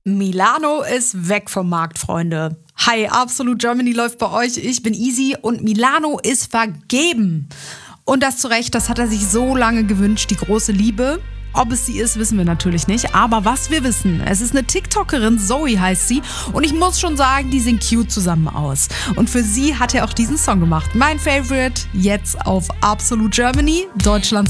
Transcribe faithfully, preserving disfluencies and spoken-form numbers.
Milano ist weg vom Markt, Freunde. Hi, Absolute Germany läuft bei euch. Ich bin Easy und Milano ist vergeben. Und das zu Recht, das hat er sich so lange gewünscht, die große Liebe. Ob es sie ist, wissen wir natürlich nicht. Aber was wir wissen, es ist eine TikTokerin, Zoe heißt sie. Und ich muss schon sagen, die sehen cute zusammen aus. Und für sie hat er auch diesen Song gemacht. Mein Favorite, jetzt auf Absolute Germany, Deutschlands